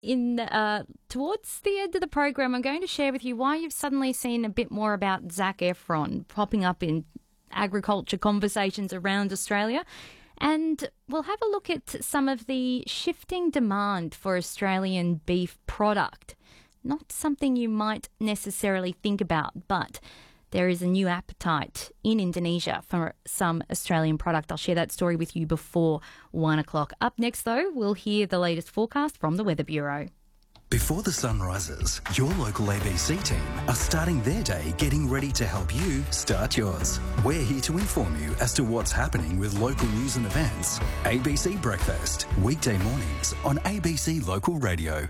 in towards the end of the program, I'm going to share with you why you've suddenly seen a bit more about Zac Efron popping up in agriculture conversations around Australia. And we'll have a look at some of the shifting demand for Australian beef product. Not something you might necessarily think about, but there is a new appetite in Indonesia for some Australian product. I'll share that story with you before 1 o'clock. Up next, though, we'll hear the latest forecast from the Weather Bureau. Before the sun rises, your local ABC team are starting their day getting ready to help you start yours. We're here to inform you as to what's happening with local news and events. ABC Breakfast, weekday mornings on ABC Local Radio.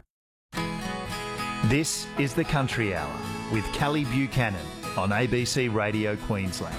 This is the Country Hour with Kelly Buchanan on ABC Radio Queensland.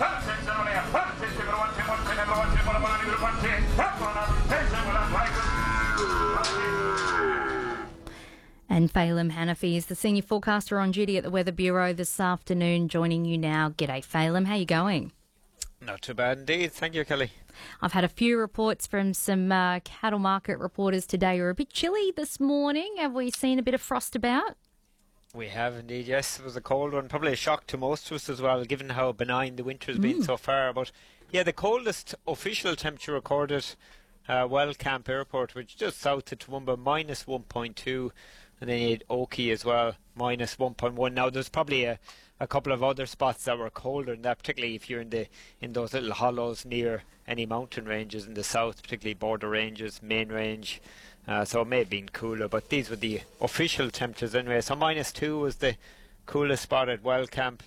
And Phelim Hanafi is the senior forecaster on duty at the Weather Bureau this afternoon, joining you now. G'day, Phelim. How are you going? Not too bad indeed. Thank you, Kelly. I've had a few reports from some cattle market reporters today who are a bit chilly this morning. Have we seen a bit of frost about? We have indeed, yes. It was a cold one. Probably a shock to most of us as well, given how benign the winter has been so far. But yeah, the coldest official temperature recorded Wellcamp Airport, which is just south of Toowoomba, minus 1.2. And then you had Oakey as well, minus 1.1. Now, there's probably a couple of other spots that were colder than that, particularly if you're in those little hollows near any mountain ranges in the south, particularly Border Ranges, Main Range. So it may have been cooler, but these were the official temperatures anyway. So minus 2 was the coolest spot at Wellcamp.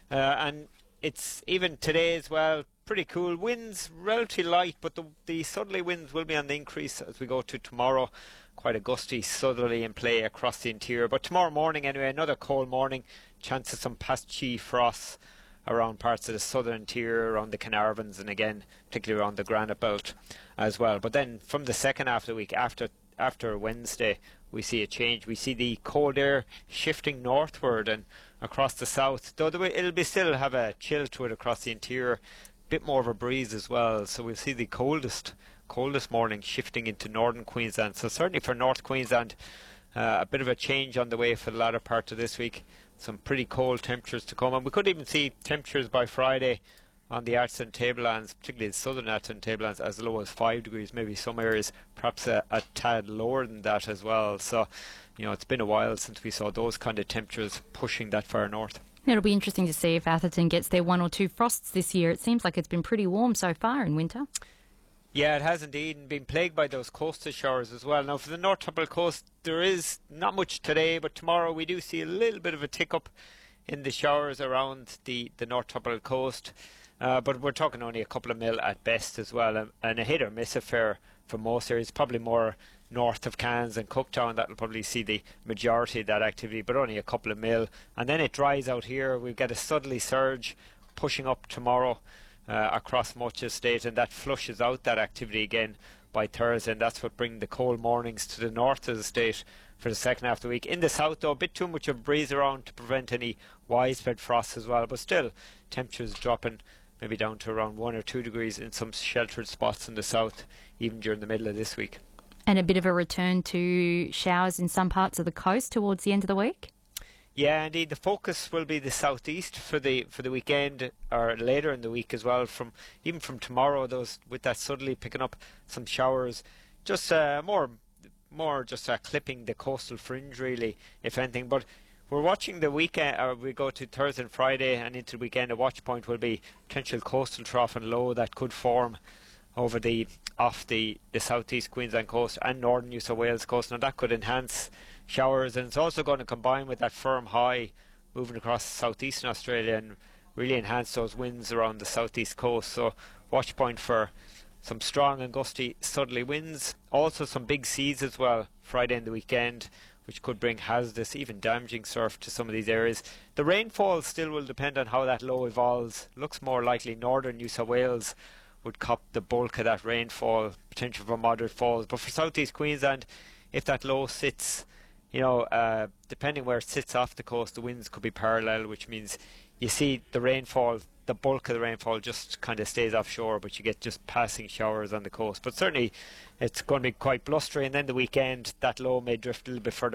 And it's even today as well, pretty cool. Winds relatively light, but the southerly winds will be on the increase as we go to tomorrow. Quite a gusty southerly in play across the interior. But tomorrow morning anyway, another cold morning. Chance of some patchy frosts around parts of the southern interior, around the Carnarvons, and again, particularly around the Granite Belt as well. But then from the second half of the week, after Wednesday, we see a change. We see the cold air shifting northward and across the south, though it'll be still have a chill to it across the interior. Bit more of a breeze as well, so we'll see the coldest morning shifting into northern Queensland. So certainly for North Queensland, a bit of a change on the way for the latter part of this week. Some pretty cold temperatures to come, and we could even see temperatures by Friday on the Arts and Tablelands, particularly the southern Arts and Tablelands, as low as 5 degrees, maybe some areas perhaps a tad lower than that as well. So, you know, it's been a while since we saw those kind of temperatures pushing that far north. It'll be interesting to see if Atherton gets their 1 or 2 frosts this year. It seems like it's been pretty warm so far in winter. Yeah, it has indeed, and been plagued by those coastal showers as well. Now, for the North Tropical Coast, there is not much today, but tomorrow we do see a little bit of a tick-up in the showers around the North Tropical Coast. But we're talking only a couple of mil at best as well, and a hit or miss affair for most areas. Probably more north of Cairns and Cooktown that will probably see the majority of that activity, but only a couple of mil. And then it dries out here. We'll get a southerly surge pushing up tomorrow across much of the state, and that flushes out that activity again by Thursday, and that's what brings the cold mornings to the north of the state for the second half of the week. In the south, though, a bit too much of a breeze around to prevent any widespread frost as well, but still temperatures dropping maybe down to around 1 or 2 degrees in some sheltered spots in the south, even during the middle of this week. And a bit of a return to showers in some parts of the coast towards the end of the week? Yeah, indeed. The focus will be the southeast for the weekend, or later in the week as well. Even from tomorrow, with that suddenly picking up some showers, just more just clipping the coastal fringe really, if anything. But we're watching the weekend, or we go to Thursday and Friday and into the weekend. A watch point will be potential coastal trough and low that could form over off the southeast Queensland coast and northern New South Wales coast. Now that could enhance showers, and it's also going to combine with that firm high moving across southeastern Australia and really enhance those winds around the southeast coast. So watch point for some strong and gusty southerly winds. Also some big seas as well Friday and the weekend, which could bring hazardous, even damaging surf to some of these areas. The rainfall still will depend on how that low evolves. Looks more likely northern New South Wales would cop the bulk of that rainfall, potential for moderate falls. But for southeast Queensland, if that low sits, depending where it sits off the coast, the winds could be parallel, which means you see the rainfall, the bulk of the rainfall just kind of stays offshore, but you get just passing showers on the coast. But certainly it's going to be quite blustery, and then the weekend that low may drift a little bit further